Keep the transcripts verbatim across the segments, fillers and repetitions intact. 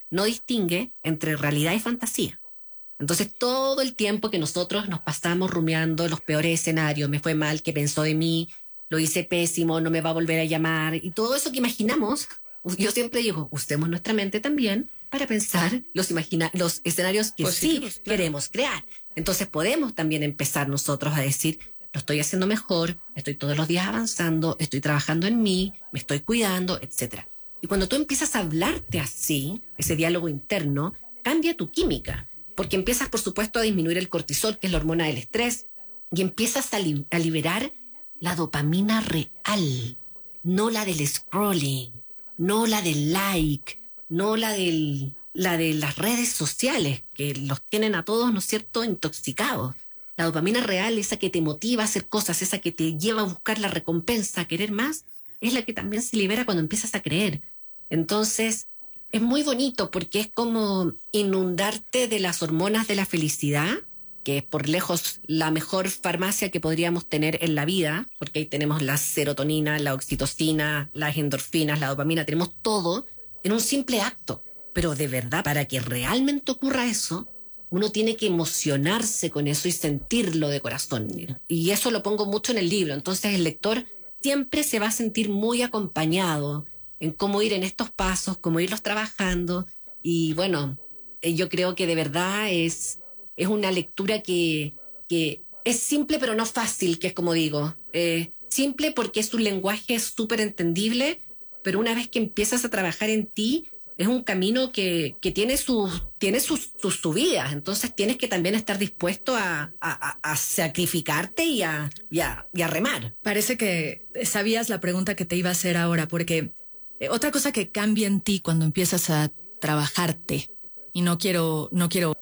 no distingue entre realidad y fantasía. Entonces todo el tiempo que nosotros nos pasamos rumiando los peores escenarios, me fue mal, qué pensó de mí, lo hice pésimo, no me va a volver a llamar, y todo eso que imaginamos, yo siempre digo, usemos nuestra mente también para pensar los, imagina los escenarios que Positivos, sí claro. queremos crear. Entonces podemos también empezar nosotros a decir, lo estoy haciendo mejor, estoy todos los días avanzando, estoy trabajando en mí, me estoy cuidando, etcétera. Y cuando tú empiezas a hablarte así, ese diálogo interno, cambia tu química. Porque empiezas, por supuesto, a disminuir el cortisol, que es la hormona del estrés, y empiezas a, li a liberar la dopamina real, no la del scrolling, no la del like, no la, del, la de las redes sociales, que los tienen a todos, ¿no es cierto?, intoxicados. La dopamina real, esa que te motiva a hacer cosas, esa que te lleva a buscar la recompensa, a querer más, es la que también se libera cuando empiezas a creer. Entonces, es muy bonito porque es como inundarte de las hormonas de la felicidad, que es por lejos la mejor farmacia que podríamos tener en la vida, porque ahí tenemos la serotonina, la oxitocina, las endorfinas, la dopamina, tenemos todo en un simple acto. Pero de verdad, para que realmente ocurra eso, uno tiene que emocionarse con eso y sentirlo de corazón. Y eso lo pongo mucho en el libro. Entonces el lector siempre se va a sentir muy acompañado en cómo ir en estos pasos, cómo irlos trabajando. Y bueno, yo creo que de verdad es, es una lectura que, que es simple pero no fácil, que es como digo. Eh, simple porque es un lenguaje súper entendible, pero una vez que empiezas a trabajar en ti, es un camino que, que tiene, sus, tiene sus, sus subidas. Entonces tienes que también estar dispuesto a, a, a sacrificarte y a, y, a, y a remar. Parece que sabías la pregunta que te iba a hacer ahora, porque otra cosa que cambia en ti cuando empiezas a trabajarte, y no quiero, no quiero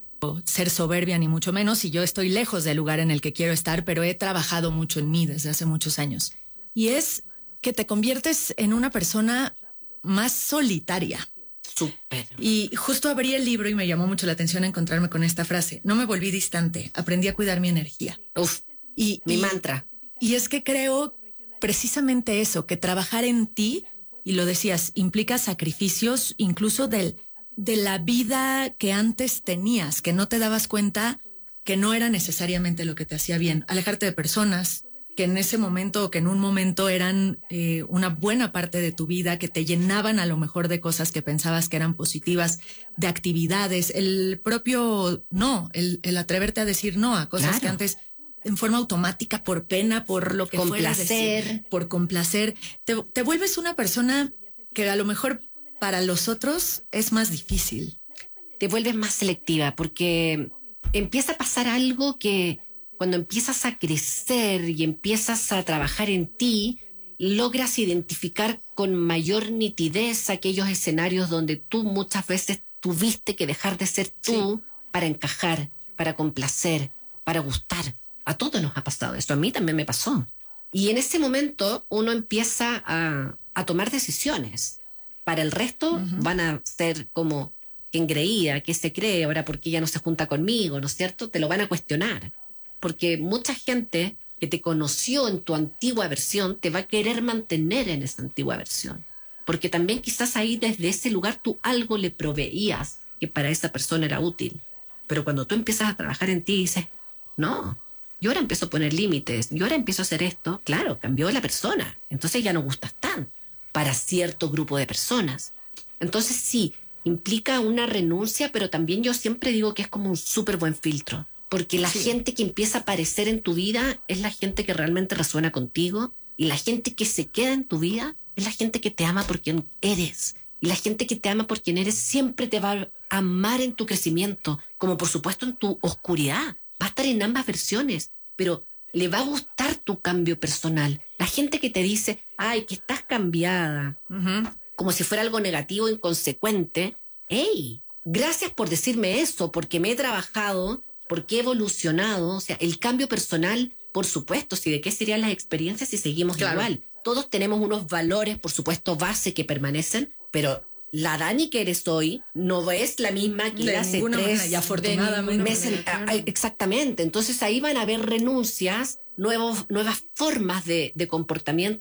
ser soberbia ni mucho menos, y yo estoy lejos del lugar en el que quiero estar, pero he trabajado mucho en mí desde hace muchos años, y es que te conviertes en una persona más solitaria. Súper. Y justo abrí el libro y me llamó mucho la atención encontrarme con esta frase: no me volví distante, aprendí a cuidar mi energía. Uf, y, mi y, mantra. Y es que creo precisamente eso, que trabajar en ti, y lo decías, implica sacrificios incluso del, de la vida que antes tenías, que no te dabas cuenta que no era necesariamente lo que te hacía bien. Alejarte de personas que en ese momento o que en un momento eran eh, una buena parte de tu vida, que te llenaban a lo mejor de cosas que pensabas que eran positivas, de actividades, el propio no, el, el atreverte a decir no a cosas claro. que antes en forma automática, por pena, por lo que fuera, decir, por complacer, te, te vuelves una persona que a lo mejor para los otros es más difícil. Te vuelves más selectiva porque empieza a pasar algo que cuando empiezas a crecer y empiezas a trabajar en ti, logras identificar con mayor nitidez aquellos escenarios donde tú muchas veces tuviste que dejar de ser tú sí. para encajar, para complacer, para gustar. A todos nos ha pasado esto, a mí también me pasó. Y en ese momento uno empieza a, a tomar decisiones. Para el resto uh-huh. van a ser como, ¿quién creía? ¿Qué se cree? Ahora, ¿por qué ya no se junta conmigo? ¿No es cierto? Te lo van a cuestionar. Porque mucha gente que te conoció en tu antigua versión te va a querer mantener en esa antigua versión. Porque también quizás ahí desde ese lugar tú algo le proveías que para esa persona era útil. Pero cuando tú empiezas a trabajar en ti y dices, no, yo ahora empiezo a poner límites, yo ahora empiezo a hacer esto, claro, cambió la persona. Entonces ya no gustas tanto para cierto grupo de personas. Entonces sí, implica una renuncia, pero también yo siempre digo que es como un súper buen filtro. Porque la sí. gente que empieza a aparecer en tu vida es la gente que realmente resuena contigo, y la gente que se queda en tu vida es la gente que te ama por quien eres. Y la gente que te ama por quien eres siempre te va a amar en tu crecimiento, como por supuesto en tu oscuridad. Va a estar en ambas versiones, pero le va a gustar tu cambio personal. La gente que te dice, ay, que estás cambiada, uh-huh. como si fuera algo negativo, inconsecuente. Hey, gracias por decirme eso, porque me he trabajado, porque he evolucionado. O sea, el cambio personal, por supuesto, si de qué serían las experiencias si seguimos claro. igual. Todos tenemos unos valores, por supuesto, base que permanecen, pero la Dani que eres hoy no es la misma que de hace tres manera, y afortunadamente meses. Exactamente. Entonces ahí van a haber renuncias, nuevos, nuevas formas de, de comportamiento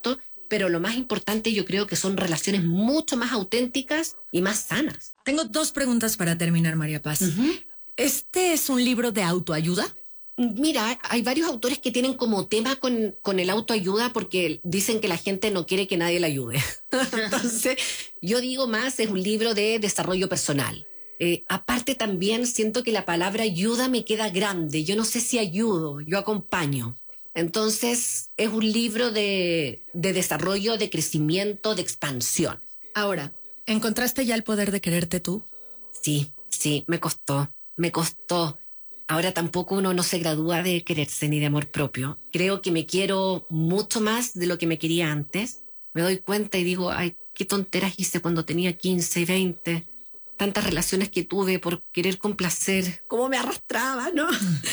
pero lo más importante yo creo que son relaciones mucho más auténticas y más sanas. Tengo dos preguntas para terminar, María Paz. Uh-huh. ¿Este es un libro de autoayuda? Mira, hay varios autores que tienen como tema con, con el autoayuda porque dicen que la gente no quiere que nadie la ayude. Entonces, yo digo más, es un libro de desarrollo personal. Eh, aparte también siento que la palabra ayuda me queda grande. Yo no sé si ayudo, yo acompaño. Entonces, es un libro de, de desarrollo, de crecimiento, de expansión. Ahora, ¿encontraste ya el poder de quererte tú? Sí, sí, me costó, me costó. Ahora tampoco uno no se gradúa de quererse ni de amor propio. Creo que me quiero mucho más de lo que me quería antes. Me doy cuenta y digo, ay, qué tonteras hice cuando tenía quince y veinte. Tantas relaciones que tuve por querer complacer. Cómo me arrastraba, ¿no?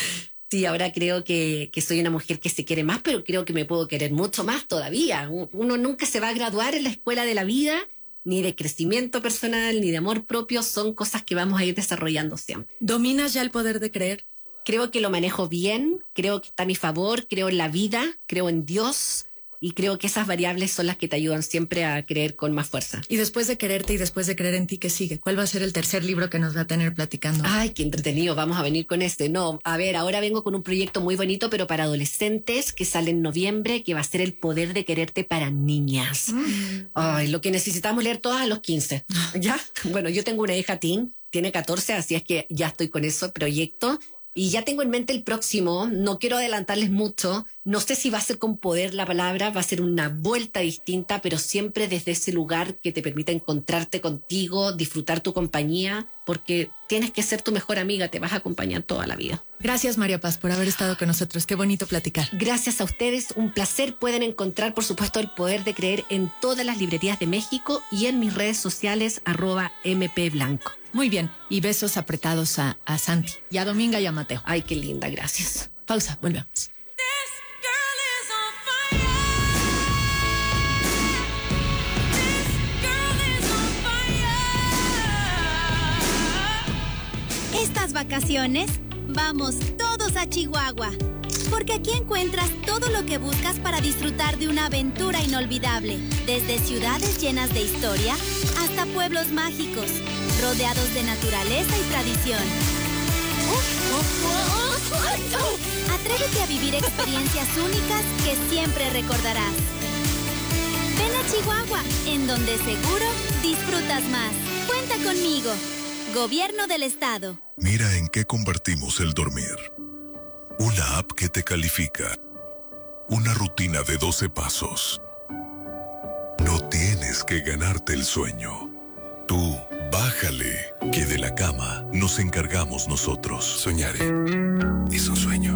Sí, ahora creo que, que soy una mujer que se quiere más, pero creo que me puedo querer mucho más todavía. Uno nunca se va a graduar en la escuela de la vida, ni de crecimiento personal, ni de amor propio. Son cosas que vamos a ir desarrollando siempre. ¿Dominas ya el poder de creer? Creo que lo manejo bien, creo que está a mi favor, creo en la vida, creo en Dios y creo que esas variables son las que te ayudan siempre a creer con más fuerza. Y después de quererte y después de creer en ti, ¿qué sigue? ¿Cuál va a ser el tercer libro que nos va a tener platicando? Ay, qué entretenido, vamos a venir con este. No, a ver, ahora vengo con un proyecto muy bonito, pero para adolescentes, que sale en noviembre, que va a ser El poder de quererte para niñas. Mm. Ay, lo que necesitamos leer todas a los quince. ¿Ya? Bueno, yo tengo una hija teen, tiene catorce, así es que ya estoy con ese proyecto. Y ya tengo en mente el próximo, no quiero adelantarles mucho, no sé si va a ser con poder la palabra, va a ser una vuelta distinta, pero siempre desde ese lugar que te permita encontrarte contigo, disfrutar tu compañía, porque tienes que ser tu mejor amiga, te vas a acompañar toda la vida. Gracias, María Paz, por haber estado con nosotros, qué bonito platicar. Gracias a ustedes, un placer. Pueden encontrar, por supuesto, El poder de creer en todas las librerías de México y en mis redes sociales, arroba mpblanco. Muy bien, y besos apretados a, a Santi, y a Dominga y a Mateo. Ay, qué linda, gracias. Pausa, volvemos. Estas vacaciones, vamos todos a Chihuahua, porque aquí encuentras todo lo que buscas para disfrutar de una aventura inolvidable, desde ciudades llenas de historia hasta pueblos mágicos, rodeados de naturaleza y tradición. Atrévete a vivir experiencias únicas que siempre recordarás. Ven a Chihuahua, en donde seguro disfrutas más. Cuenta conmigo. Gobierno del Estado. Mira en qué convertimos el dormir. Una app que te califica. Una rutina de doce pasos. No tienes que ganarte el sueño. Tú, bájale, que de la cama nos encargamos nosotros. Soñaré. Es un sueño.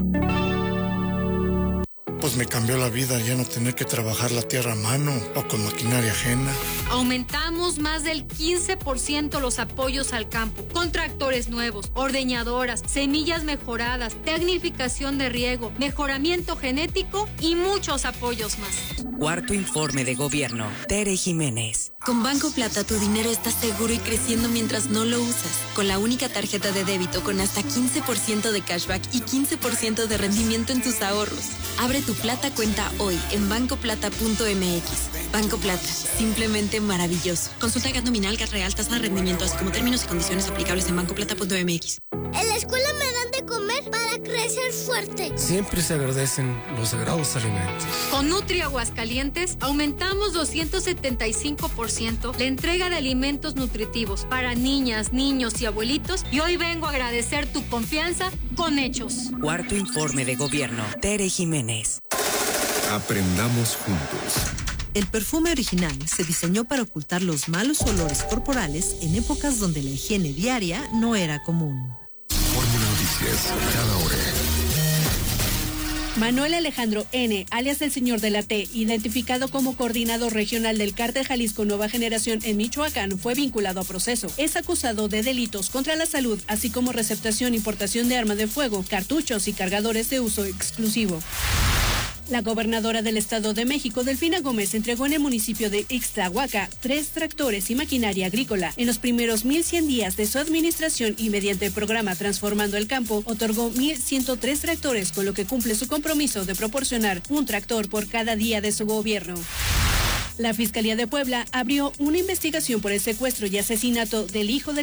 Pues me cambió la vida ya no tener que trabajar la tierra a mano o con maquinaria ajena. Aumentamos más del quince por ciento los apoyos al campo, con tractores nuevos, ordeñadoras, semillas mejoradas, tecnificación de riego, mejoramiento genético y muchos apoyos más. Cuarto informe de gobierno. Tere Jiménez. Con Banco Plata tu dinero está seguro y creciendo mientras no lo usas. Con la única tarjeta de débito con hasta quince por ciento de cashback y quince por ciento de rendimiento en tus ahorros. Abre tu Plata cuenta hoy en banco plata punto m x. Banco Plata, simplemente maravilloso. Consulta gas nominal, gas real, tasa de rendimiento, así como términos y condiciones aplicables en banco plata punto m x. En la escuela me dan de comer para crecer fuerte. Siempre se agradecen los sagrados alimentos. Con Nutri Aguascalientes aumentamos doscientos setenta y cinco por ciento la entrega de alimentos nutritivos para niñas, niños y abuelitos, y hoy vengo a agradecer tu confianza con hechos. Cuarto informe de gobierno. Tere Jiménez. Aprendamos juntos. El perfume original se diseñó para ocultar los malos olores corporales en épocas donde la higiene diaria no era común. Fórmula Noticias, cada hora. Manuel Alejandro N., alias el Señor de la T., identificado como coordinador regional del Cártel Jalisco Nueva Generación en Michoacán, fue vinculado a proceso. Es acusado de delitos contra la salud, así como receptación e importación de armas de fuego, cartuchos y cargadores de uso exclusivo. La gobernadora del Estado de México, Delfina Gómez, entregó en el municipio de Ixtlahuaca tres tractores y maquinaria agrícola. En los primeros mil cien días de su administración y mediante el programa Transformando el Campo, otorgó mil ciento tres tractores, con lo que cumple su compromiso de proporcionar un tractor por cada día de su gobierno. La Fiscalía de Puebla abrió una investigación por el secuestro y asesinato del hijo del